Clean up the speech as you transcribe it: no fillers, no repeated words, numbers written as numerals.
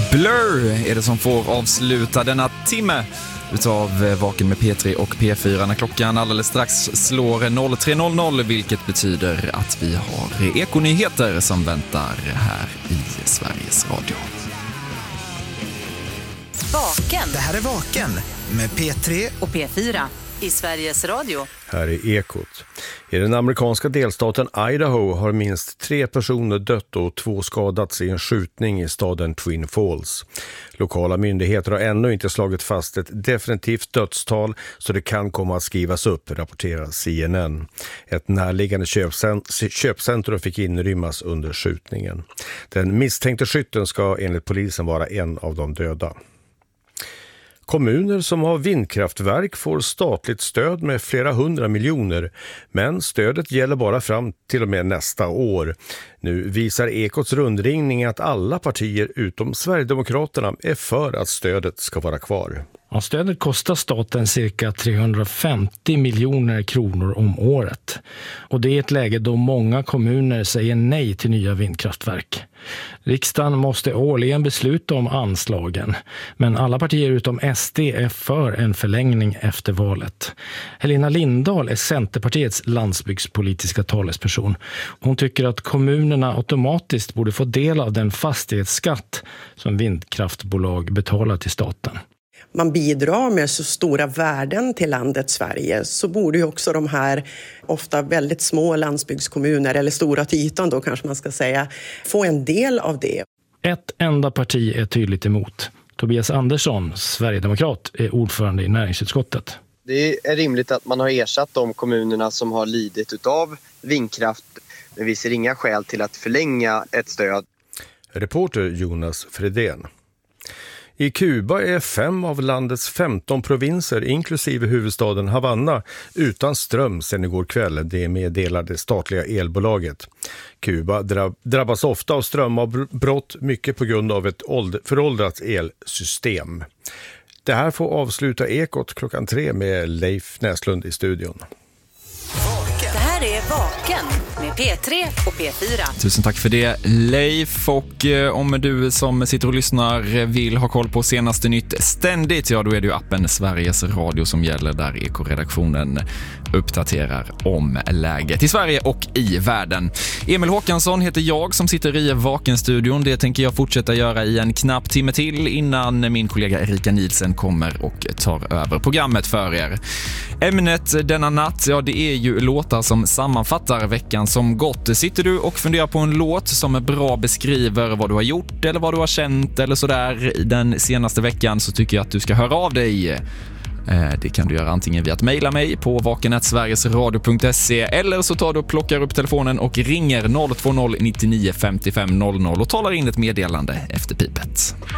Blur är det som får avsluta denna timme utav Vaken med P3 och P4 när klockan alldeles strax slår 03.00, vilket betyder att vi har ekonyheter som väntar här i Sveriges Radio. Vaken. Det här är Vaken med P3 och P4 i Sveriges Radio. Här är Ekot. I den amerikanska delstaten Idaho har minst 3 personer dött och 2 skadats i en skjutning i staden Twin Falls. Lokala myndigheter har ännu inte slagit fast ett definitivt dödstal, så det kan komma att skrivas upp, rapporterar CNN. Ett närliggande köpcentrum fick inrymmas under skjutningen. Den misstänkte skytten ska enligt polisen vara en av de döda. Kommuner som har vindkraftverk får statligt stöd med flera 100 miljoner, men stödet gäller bara fram till och med nästa år. Nu visar Ekots rundringning att alla partier utom Sverigedemokraterna är för att stödet ska vara kvar. Ja, stödet kostar staten cirka 350 miljoner kronor om året. Och det är ett läge då många kommuner säger nej till nya vindkraftverk. Riksdagen måste årligen besluta om anslagen, men alla partier utom SD är för en förlängning efter valet. Helena Lindahl är Centerpartiets landsbygdspolitiska talesperson. Hon tycker att kommunerna automatiskt borde få del av den fastighetsskatt som vindkraftbolag betalar till staten. Man bidrar med så stora värden till landet Sverige, så borde ju också de här ofta väldigt små landsbygdskommuner, eller stora till ytan då kanske man ska säga, få en del av det. Ett enda parti är tydligt emot. Tobias Andersson, Sverigedemokrat, är ordförande i näringsutskottet. Det är rimligt att man har ersatt de kommunerna som har lidit utav vindkraft, men vi ser inga skäl till att förlänga ett stöd. Reporter Jonas Fredén. I Kuba är 5 av landets 15 provinser, inklusive huvudstaden Havanna, utan ström sedan igår kväll. Det meddelar det statliga elbolaget. Kuba drabbas ofta av strömavbrott, mycket på grund av ett föråldrat elsystem. Det här får avsluta Ekot klockan 3 med Leif Näslund i studion. Det här är Vaken med P3 och P4. Tusen tack för det, Leif. Och om du som sitter och lyssnar vill ha koll på senaste nytt ständigt, ja då är det ju appen Sveriges Radio som gäller, där Eko-redaktionen uppdaterar om läget i Sverige och i världen. Emil Håkansson heter jag som sitter i Vakenstudion. Det tänker jag fortsätta göra i en knapp timme till innan min kollega Erika Nielsen kommer och tar över programmet för er. Ämnet denna natt, ja det är ju låtar som sammanfattar veckan som gått. Sitter du och funderar på en låt som bra beskriver vad du har gjort eller vad du har känt eller sådär den senaste veckan, så tycker jag att du ska höra av dig. Det kan du göra antingen via att mejla mig på vaken@sverigesradio.se, eller så tar du och plockar upp telefonen och ringer 020 99 55 00 och talar in ett meddelande efter pipet.